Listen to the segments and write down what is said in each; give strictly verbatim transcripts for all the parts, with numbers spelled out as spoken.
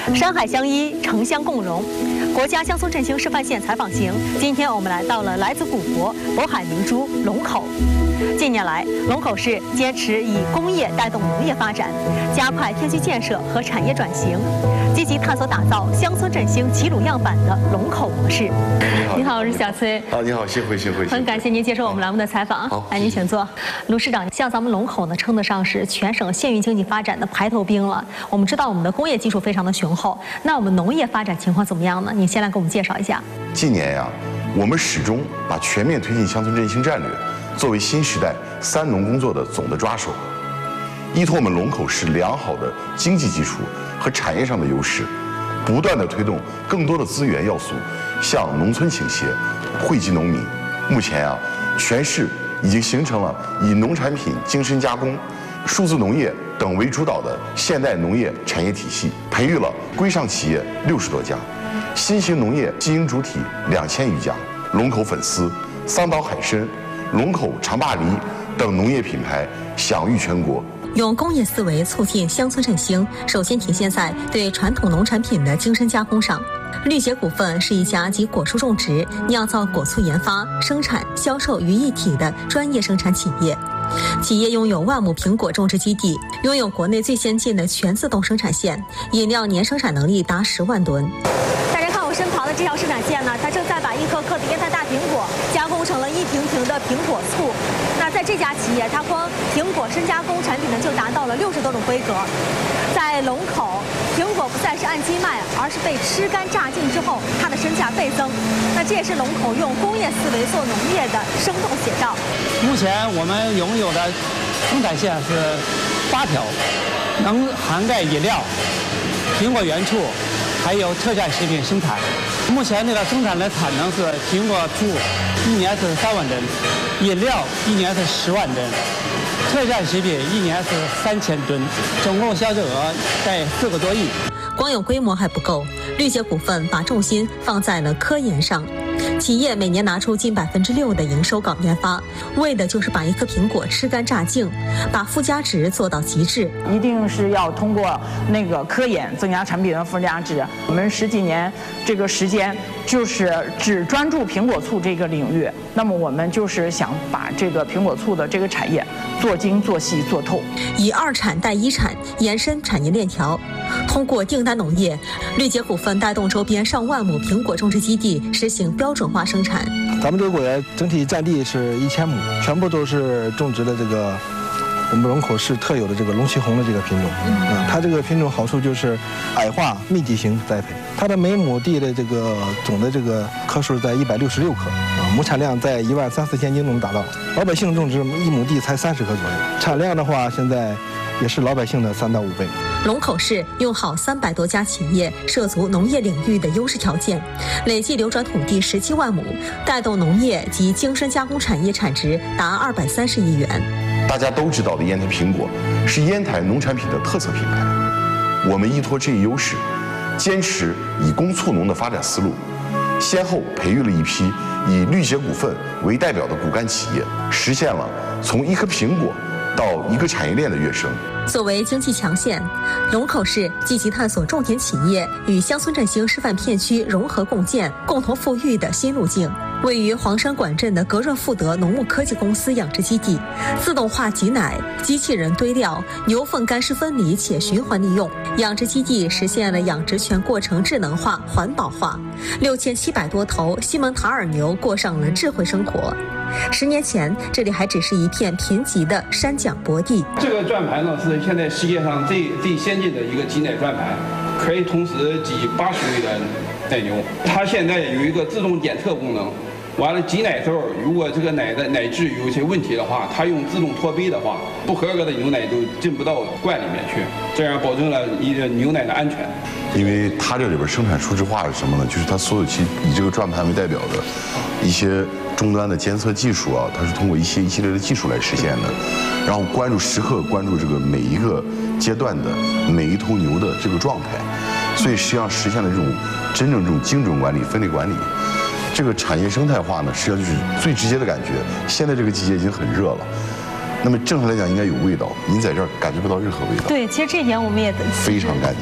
山海相依，城乡共荣。国家乡村振兴示范县采访行，今天我们来到了来自古国渤海明珠龙口。近年来，龙口市坚持以工业带动农业发展，加快片区建设和产业转型，积极探索打造乡村振兴齐鲁样板的龙口模式。你好，我是小崔。 啊，你好，幸会，幸会。 很感谢您接受我们栏目的采访。 好， 来，您请坐。卢市长，像咱们龙口呢，称得上是全省县域经济发展的排头兵了。我们知道我们的工业基础非常的雄厚，那我们农业发展情况怎么样呢？您先来给我们介绍一下。 近年呀，我们始终把全面推进乡村振兴战略作为新时代三农工作的总的抓手，依托我们龙口市良好的经济基础和产业上的优势，不断的推动更多的资源要素向农村倾斜，惠及农民。目前啊，全市已经形成了以农产品精深加工、数字农业等为主导的现代农业产业体系，培育了规上企业六十多家，新型农业经营主体两千余家，龙口粉丝、桑岛海参、龙口长坝梨等农业品牌享誉全国。 用工业思维促进乡村振兴，首先体现在对传统农产品的精深加工上。绿捷股份是一家集果蔬种植、酿造果醋研发、生产、销售于一体的专业生产企业。企业拥有万亩苹果种植基地，拥有国内最先进的全自动生产线，饮料年生产能力达十万吨。大家看我身旁的这条生产线呢，它正在把一颗颗的烟台大苹果加工成了一瓶瓶的苹果醋。那在这家企业，它光苹果深加工产品呢就达到了六十多种规格。在龙口，苹果不再是按斤卖，而是被吃干榨净之后，它的身价倍增。那这也是龙口用工业思维做农业的生动写照。 目前我们拥有的生产线是八条，能涵盖饮料、苹果原醋，还有特产食品生产。目前这个生产的产能是苹果醋一年是三万吨，饮料一年是十万吨，特产食品一年是三千吨，总共销售额在四个多亿。 光有规模还不够，绿捷股份把重心放在了科研上。企业每年拿出近百分之六的营收搞研发，为的就是把一颗苹果吃干榨净，把附加值做到极致。 一定是要通过那个科研增加产品的附加值。我们十几年这个时间就是只专注苹果醋这个领域，那么我们就是想把这个苹果醋的这个产业做精做细做透， 以二产带一产，延伸产业链条。通过订单农业，绿捷股份带动周边上万亩苹果种植基地实行标准化生产。 咱们这个果园整体占地是一千亩，全部都是种植的这个我们龙口市特有的这个龙旗红的这个品种。嗯，啊，它这个品种好处就是矮化密集型栽培，它的每亩地的这个总的这个棵数在一百六十六棵，啊，亩产量在一万三四千斤能达到。老百姓种植一亩地才三十棵左右，产量的话现在也是老百姓的三到五倍。 龙口市用好三百多家企业涉足农业领域的优势条件，累计流转土地十七万亩，带动农业及精深加工产业产值达二百三十亿元。 大家都知道的烟台苹果是烟台农产品的特色品牌，我们依托这一优势，坚持以工促农的发展思路，先后培育了一批以绿捷股份为代表的骨干企业，实现了从一颗苹果到一个产业链的跃升。 作为经济强县，龙口市积极探索种田企业与乡村振兴示范片区融合共建、共同富裕的新路径。位于黄山管镇的格润富德农牧科技公司养殖基地，自动化挤奶、机器人堆料、牛粪干湿分离且循环利用。养殖基地实现了养殖全过程智能化、环保化，六千七百多头西蒙塔尔牛过上了智慧生活。十年前，这里还只是一片贫瘠的山脚坡地。 这个转盘呢，是现在世界上最最先进的一个挤奶转盘，可以同时挤八十位的奶牛。它现在有一个自动检测功能。完了挤奶时候，如果这个奶的奶质有一些问题的话，它用自动脱杯的话，不合格的牛奶都进不到罐里面去，这样保证了一个牛奶的安全。 因为它这里边生产数字化是什么呢？就是它所有其以这个转盘为代表的一些终端的监测技术啊，它是通过一些一系列的技术来实现的，然后关注时刻关注这个每一个阶段的每一头牛的这个状态，所以实际上实现了这种真正这种精准管理、分类管理。这个产业生态化呢，实际上就是最直接的感觉。现在这个季节已经很热了，那么正常来讲应该有味道，您在这儿感觉不到任何味道。 对，其实这一点我们也非常干净。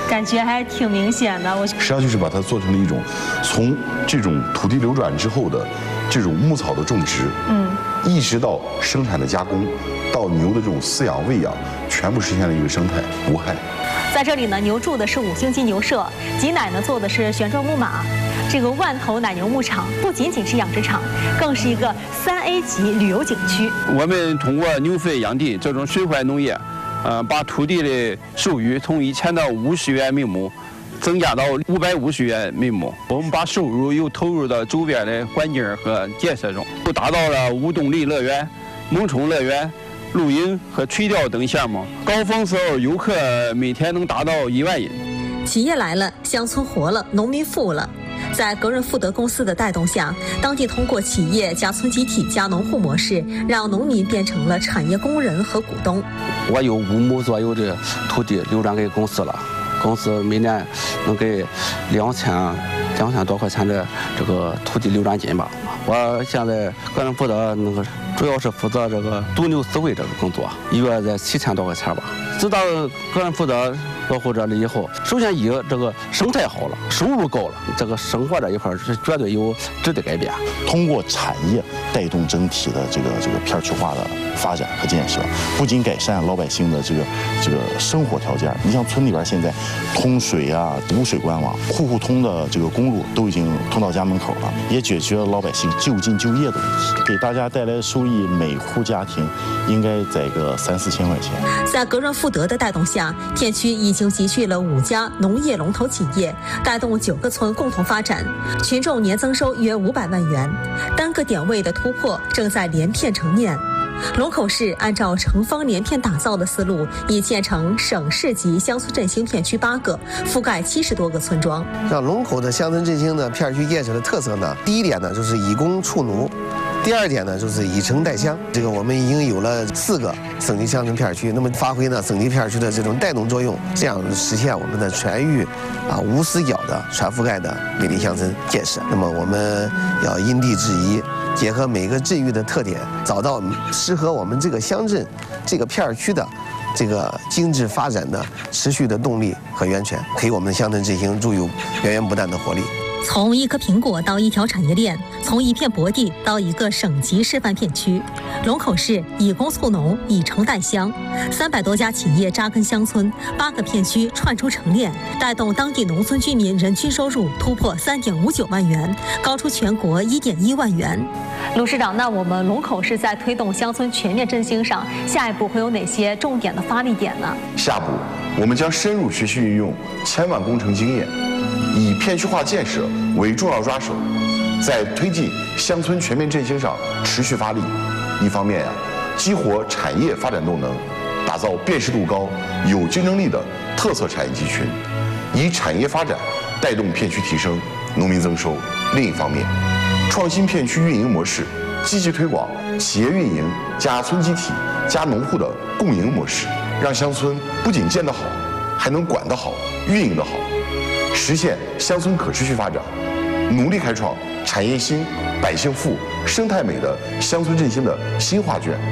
感觉还挺明显的。我实际上就是把它做成了一种从这种土地流转之后的这种牧草的种植，嗯，一直到生产的加工，到牛的这种饲养喂养，全部实现了一个生态无害。 在这里呢，牛住的是五星级牛舍，挤奶呢做的是旋转木马。这个万头奶牛牧场不仅仅是养殖场，更是一个三 A 级旅游景区。 我们通过牛肥养地这种水环农业，呃，把土地的收入从一千到五十元每亩，增加到五百五十元每亩。我们把收入又投入到周边的环境和建设中，又达到了无动力乐园、萌宠乐园、露营和垂钓等项目。高峰时候，游客每天能达到一万人。 企业来了，乡村活了，农民富了。在格润富德公司的带动下，当地通过企业加村集体加农户模式，让农民变成了产业工人和股东。 我有五亩左右的土地流转给公司了，公司每年能给两千两千多块钱的这个土地流转金吧。我现在格润富德那个主要是负责这个毒牛饲喂这个工作，一月在七千多块钱吧。直到格润富德落户这里以后，首先一这个生态好了，收入高了，这个生活这一块是绝对有质的改变。 通过产业带动整体的这个这个片区化的发展和建设，不仅改善老百姓的这个这个生活条件，你像村里边现在通水啊、污水管网、户户通的这个公路都已经通到家门口了，也解决了老百姓就近就业的问题，给大家带来的收益，每户家庭应该在个三四千块钱。 在格润富德的带动下，片区已经集聚了五家农业龙头企业，带动九个村共同发展，群众年增收约五百万元，单个点位的突破正在连片成面。龙口市按照城方连片打造的思路，已建成省市级乡村振兴片区八个，覆盖七十多个村庄。 像龙口的乡村振兴的片区建设的特色呢，第一点呢就是以工畜奴。第二点呢，就是以城带乡。这个我们已经有了四个省级乡村片区，那么发挥呢省级片区的这种带动作用，这样实现我们的全域啊无死角的全覆盖的美丽乡村建设。那么我们要因地制宜，结合每个镇域的特点，找到适合我们这个乡镇、这个片区的这个经济发展的持续的动力和源泉，给我们乡村振兴注入源源不断的活力。 从一颗苹果到一条产业链，从一片薄地到一个省级示范片区，龙口市以工促农，以城带乡，三百多家企业扎根乡村，八个片区串出城链，带动当地农村居民人均收入突破三点五九万元，高出全国一点一万元。卢市长，那我们龙口市在推动乡村全面振兴上，下一步会有哪些重点的发力点呢？ 下步我们将深入学习运用千万工程经验，以片区化建设为重要抓手，在推进乡村全面振兴上持续发力。一方面呀、啊，激活产业发展动能，打造辨识度高、有竞争力的特色产业集群，以产业发展带动片区提升、农民增收。另一方面，创新片区运营模式，积极推广企业运营加村集体加农户的共赢模式，让乡村不仅建得好，还能管得好、运营得好，实现乡村可持续发展，努力开创产业兴、百姓富、生态美的乡村振兴的新画卷。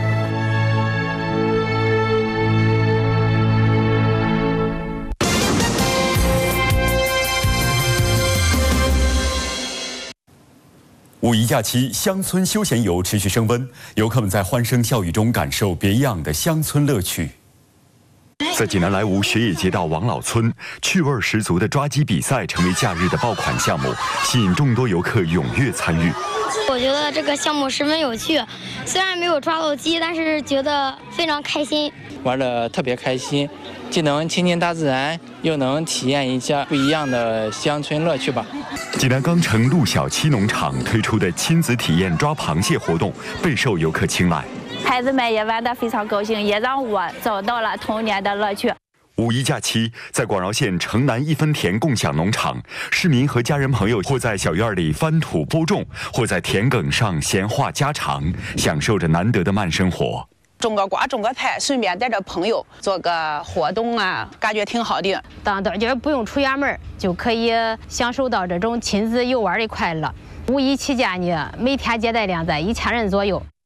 五一假期，乡村休闲游持续升温，游客们在欢声笑语中感受别样的乡村乐趣。在济南莱芜雪野街道王老村，趣味十足的抓鸡比赛成为假日的爆款项目，吸引众多游客踊跃参与。 我觉得这个项目十分有趣，虽然没有抓到鸡，但是觉得非常开心， 玩得特别开心，既能亲近大自然，又能体验一下不一样的乡村乐趣吧。 济南钢城陆小七农场推出的亲子体验抓螃蟹活动备受游客青睐。 孩子们也玩得非常高兴，也让我找到了童年的乐趣。 五一假期，在广饶县城南一分田共享农场，市民和家人朋友或在小院里翻土播种，或在田埂上闲话家常，享受着难得的慢生活。 种个瓜，种个菜，顺便带着朋友做个活动啊，感觉挺好的。 当当就是不用出远门，就可以享受到这种亲子游玩的快乐。五一期间呢，每天接待量在一千人左右。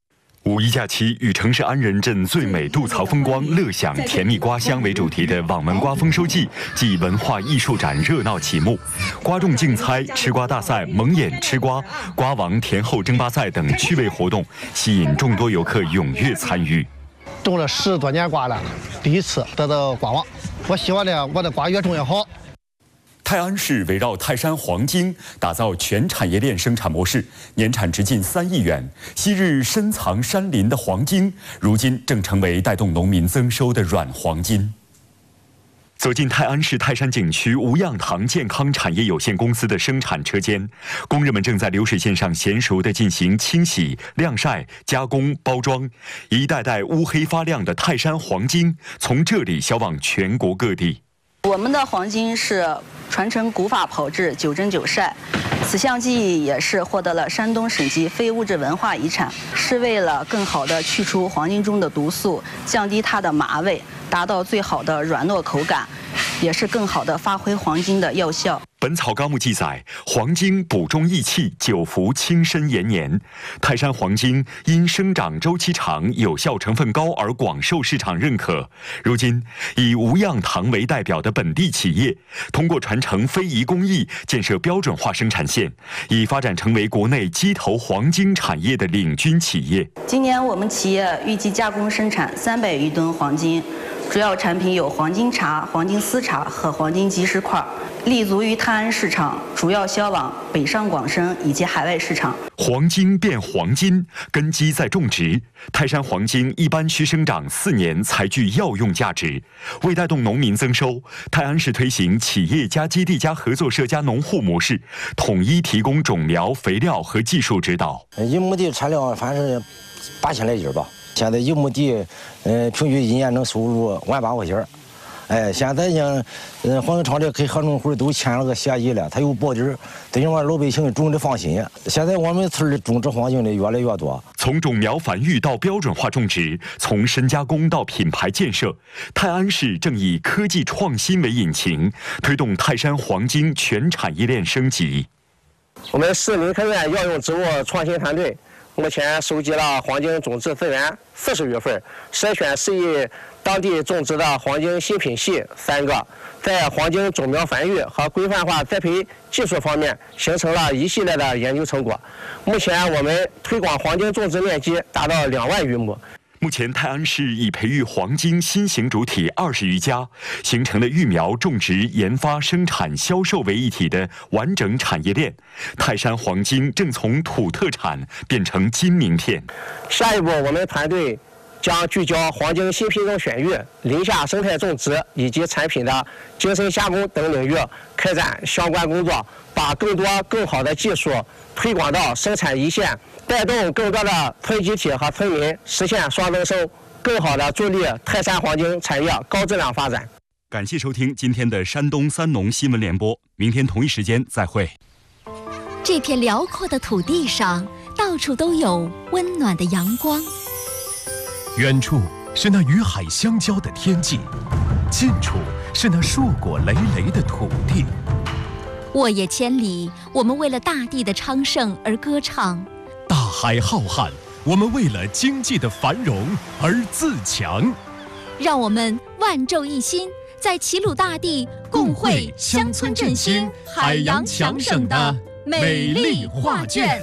五一假期，以城市安仁镇最美渡槽风光、乐享甜蜜瓜香为主题的网门瓜丰收季暨文化艺术展热闹启幕，瓜种竞猜、吃瓜大赛、蒙眼吃瓜、瓜王甜后争霸赛等趣味活动，吸引众多游客踊跃参与。 种了十多年瓜了，第一次得到瓜王，我希望呢，我的瓜越种越好。 泰安市围绕泰山黄金打造全产业链生产模式，年产值近三亿元。昔日深藏山林的黄金，如今正成为带动农民增收的软黄金。走进泰安市泰山景区无恙堂健康产业有限公司的生产车间，工人们正在流水线上娴熟地进行清洗、晾晒、加工、包装，一袋袋乌黑发亮的泰山黄金从这里销往全国各地。 我们的黄金是传承古法炮制，九蒸九晒。此项技艺也是获得了山东省级非物质文化遗产，是为了更好地去除黄金中的毒素，降低它的麻味，达到最好的软糯口感，也是更好地发挥黄金的药效。 《本草纲目》记载，黄金补中益气，久服轻身延年。泰山黄金因生长周期长、有效成分高而广受市场认可。如今，以无恙堂为代表的本地企业，通过传承非遗工艺，建设标准化生产线，已发展成为国内鸡头黄金产业的领军企业。 今年我们企业预计加工生产三百余吨黄金。主要产品有黄金茶、黄金丝茶和黄金即食块，立足于泰安市场，主要销往北上广深以及海外市场。 黄金变黄金，根基在种植。泰山黄金一般需生长四年才具药用价值。为带动农民增收，泰安市推行企业加基地加合作社加农户模式，统一提供种苗、肥料和技术指导。 一亩地产量反正是八千来斤吧。现在一亩地，呃，平均一年能收入万八块钱。哎，现在像，呃，黄金厂里跟合农会都签了个协议了，它有保底儿，对我老百姓种的放心。现在我们村里种植黄金的越来越多。 从种苗繁育到标准化种植，从深加工到品牌建设，泰安市正以科技创新为引擎，推动泰山黄金全产业链升级。 我们市林科院药用植物创新团队目前收集了黄金种质资源四十余份，筛选适宜当地种植的黄金新品系三个，在黄金种苗繁育和规范化栽培技术方面形成了一系列的研究成果。目前我们推广黄金种植面积达到两万余亩。 目前，泰安市已培育黄金新型主体二十余家，形成了育苗、种植、研发、生产、销售为一体的完整产业链。泰山黄金正从土特产变成金名片。 下一步，我们团队将聚焦黄金新品种选育、林下生态种植以及产品的精深加工等领域开展相关工作，把更多更好的技术推广到生产一线，带动更多的村集体和村民实现双增收，更好的助力泰山黄金产业高质量发展。 感谢收听今天的山东三农新闻联播，明天同一时间再会。 这片辽阔的土地上，到处都有温暖的阳光。 远处是那与海相交的天际，近处是那硕果累累的土地。 沃野千里，我们为了大地的昌盛而歌唱； 大海浩瀚，我们为了经济的繁荣而自强。 让我们万众一心，在齐鲁大地共绘乡村振兴、海洋强省的美丽画卷。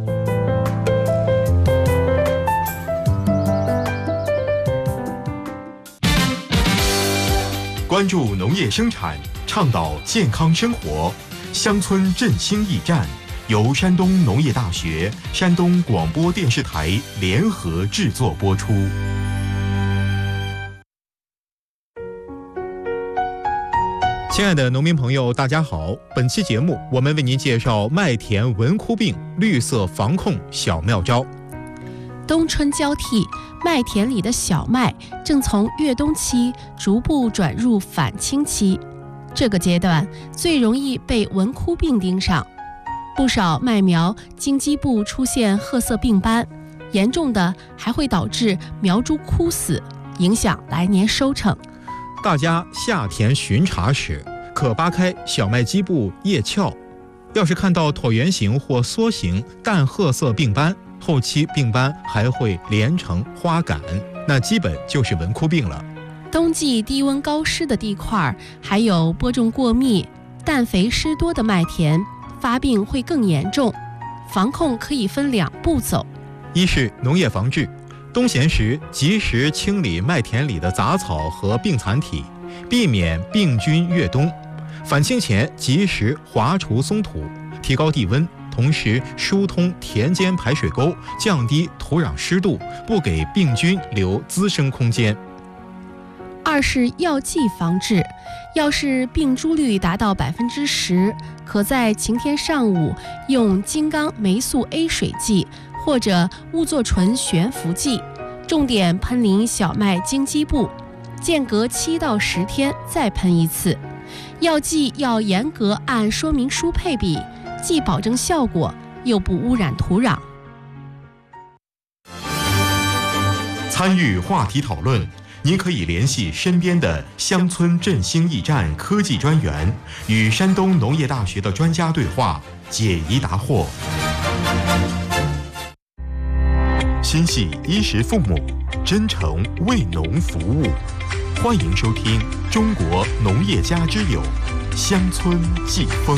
关注农业生产，倡导健康生活。乡村振兴驿站由山东农业大学、山东广播电视台联合制作播出。亲爱的农民朋友，大家好！本期节目，我们为您介绍麦田蚊枯病绿色防控小妙招。 冬春交替，麦田里的小麦正从越冬期逐步转入返青期。这个阶段最容易被蚊枯病盯上，不少麦苗茎基部出现褐色病斑，严重的还会导致苗株枯死，影响来年收成。 大家下田巡查时，可扒开小麦基部叶鞘，要是看到椭圆形或梭形淡褐色病斑， 后期病斑还会连成花杆，那基本就是文枯病了。 冬季低温高湿的地块，还有播种过密、氮肥湿多的麦田，发病会更严重。防控可以分两步走： 一是农业防治，冬闲时及时清理麦田里的杂草和病残体，避免病菌越冬；返青前及时划除松土，提高地温，同时疏通田间排水沟，降低土壤湿度，不给病菌留滋生空间。 二是药剂防治，要是病株率达到百分之十，可在晴天上午用金刚霉素 A 水剂或者乌唑醇悬浮剂，重点喷淋小麦茎基部，间隔七到十天再喷一次。药剂要严格按说明书配比，既保证效果，又不污染土壤。 参与话题讨论，您可以联系身边的乡村振兴驿站科技专员，与山东农业大学的专家对话，解疑答惑。心系衣食父母，真诚为农服务。欢迎收听《中国农业家之友》乡村季风。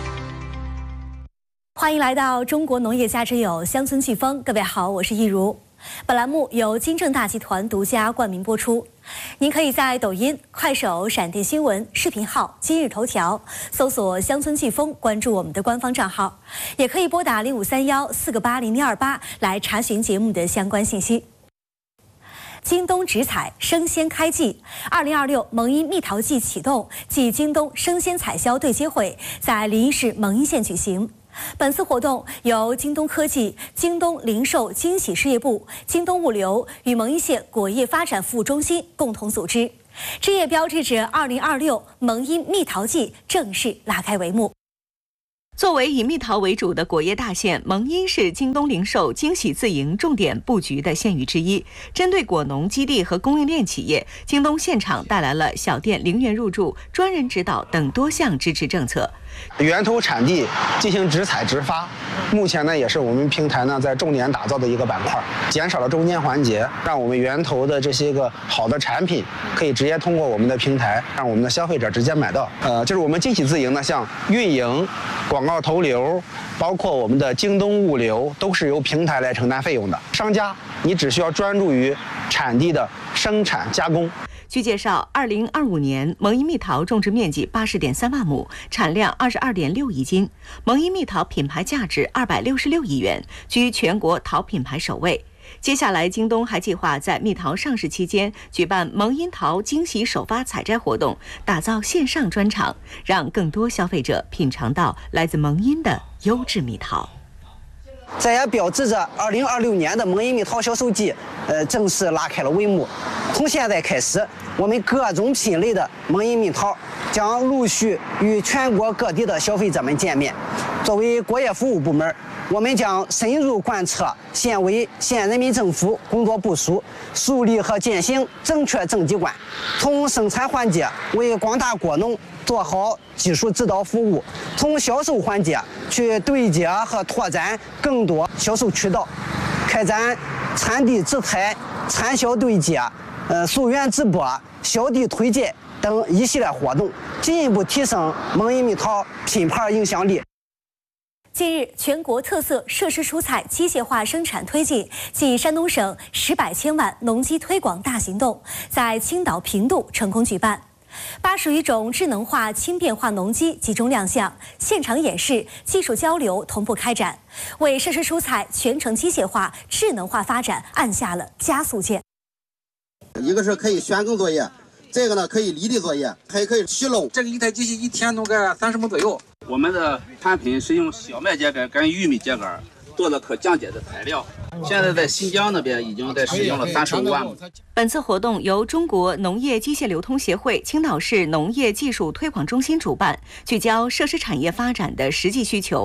欢迎来到中国农业家之友乡村季风，各位好，我是易如。本栏目由金正大集团独家冠名播出。您可以在抖音、快手、闪电新闻视频号、今日头条搜索“乡村季风”，关注我们的官方账号，也可以拨打零五三幺四个八零零二八来查询节目的相关信息。京东直采生鲜开季，二零二六蒙阴蜜桃季启动暨京东生鲜采销对接会在临沂市蒙阴县举行。本次活动由京东科技、京东零售惊喜事业部、京东物流与蒙阴县果业发展服务中心共同组织，这也标志着二零二六蒙阴蜜桃季正式拉开帷幕。 作为以蜜桃为主的果业大县，蒙阴是京东零售惊喜自营重点布局的县域之一。针对果农基地和供应链企业，京东现场带来了小店零元入驻、专人指导等多项支持政策。 源头产地进行直采直发，目前呢也是我们平台呢在重点打造的一个板块，减少了中间环节，让我们源头的这些个好的产品可以直接通过我们的平台，让我们的消费者直接买到。呃，就是我们惊喜自营呢，像运营、广告投流，包括我们的京东物流，都是由平台来承担费用的。商家你只需要专注于产地的生产加工。 据介绍，二零二五年蒙阴蜜桃种植面积八十点三万亩，产量二十二点六亿斤，蒙阴蜜桃品牌价值二百六十六亿元，居全国桃品牌首位。接下来，京东还计划在蜜桃上市期间举办蒙阴桃惊喜首发采摘活动，打造线上专场，让更多消费者品尝到来自蒙阴的优质蜜桃。 这也标志着二零二六年的蒙阴蜜桃销售季，呃，正式拉开了帷幕。从现在开始，我们各种品类的蒙阴蜜桃将陆续与全国各地的消费者们见面。作为果业服务部门，我们将深入贯彻县委县人民政府工作部署，树立和践行正确政绩观，从生产环节为广大果农做好技术指导服务，从销售环节去对接和拓展更多销售渠道，开展产地直采、产销对接、呃溯源直播、销地推介等一系列活动，进一步提升蒙阴蜜桃品牌影响力。 近日，全国特色设施蔬菜机械化生产推进暨山东省十百千万农机推广大行动在青岛平度成功举办。八十余种智能化、轻便化农机集中亮相，现场演示、技术交流同步开展，为设施蔬菜全程机械化、智能化发展按下了加速键。 一个是可以旋耕作业，这个呢可以离地作业，还可以蓄漏。 这个一台机器一天弄个三十亩左右。我们的产品是用小麦秸秆跟玉米秸秆做的可降解的材料，现在在新疆那边已经在使用了三十五万亩。 本次活动由中国农业机械流通协会青岛市农业技术推广中心主办，聚焦设施产业发展的实际需求。